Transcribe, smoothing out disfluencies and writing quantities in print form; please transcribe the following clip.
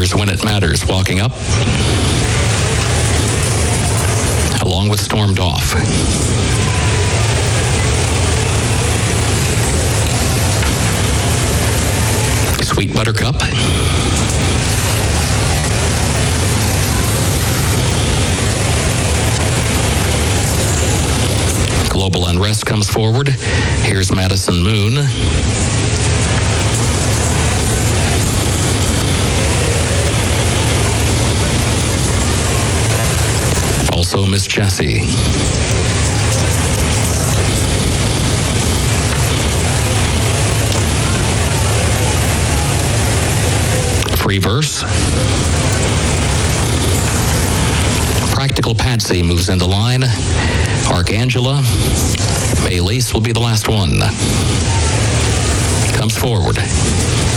Here's When It Matters walking up, along with Stormed Off. Sweet Buttercup. Global Unrest comes forward. Here's Madison Moon. Also Miss Jessie. Free Verse. Practical Patsy moves into line. Archangela. May Lace will be the last one. Comes forward.